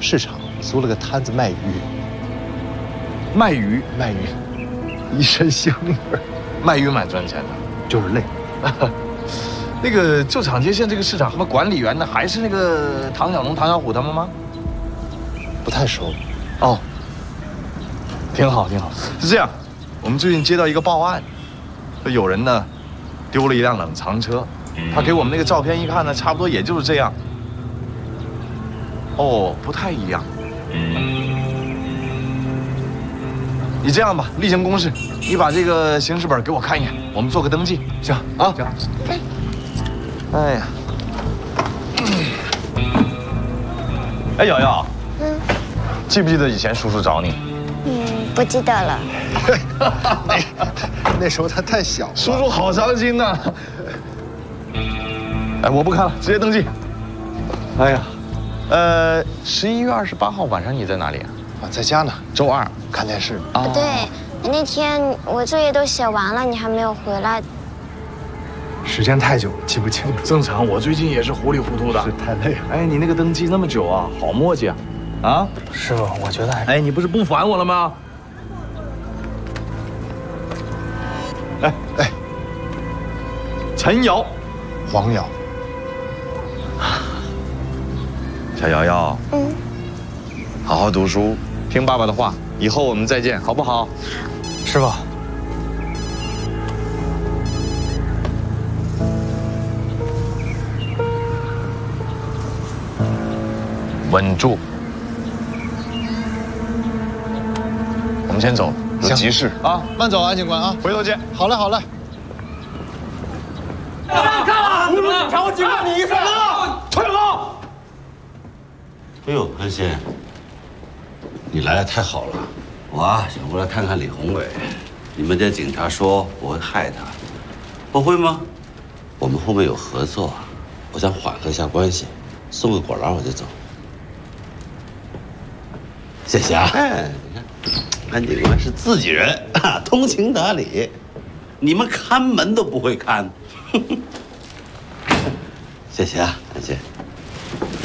市场租了个摊子卖鱼。 卖鱼， 卖鱼，一身腥味儿。 卖鱼蛮赚钱的， 就是累。 那个旧厂街现在这个市场，他们管理员呢还是那个唐小龙、唐小虎他们吗？ 不太熟。 哦，挺好，挺好。是这样，我们最近接到一个报案，说有人呢丢了一辆冷藏车，他给我们那个照片一看呢，差不多也就是这样。哦，不太一样。你这样吧，例行公事，你把这个行事本给我看一眼，我们做个登记。 行啊， 行。 哎呀，哎，瑶瑶，记不记得以前叔叔找你？ 不记得了。 那时候他太小了。 叔叔好伤心呐。哎，我不看了，直接登记。哎呀，11月28号晚上你在哪里啊？ 啊，在家呢， 周二看电视。 不对，那天我作业都写完了，你还没有回来。 时间太久了，记不清楚。 正常，我最近也是糊里糊涂的， 是太累了。 哎，你那个登记那么久啊，好磨叽啊！啊， 师傅，我觉得还…… 哎，你不是不烦我了吗？哎，陈瑶， 黄瑶， 小瑶瑶，好好读书，听爸爸的话，以后我们再见，好不好？ 师傅。 稳住，我们先走，有急事啊， 慢走，安警官啊， 回头见。 好嘞，好嘞。 看，侮辱警察，我警告你一声啊！退后！ 哎呦，安心，你来的太好了，我想过来看看李宏伟。你们家警察说我会害他，我会吗？我们后面有合作，我想缓和一下关系，送个果篮我就走。谢谢啊！哎，你看，安警官是自己人，通情达理，你们看门都不会看。谢谢啊，安心。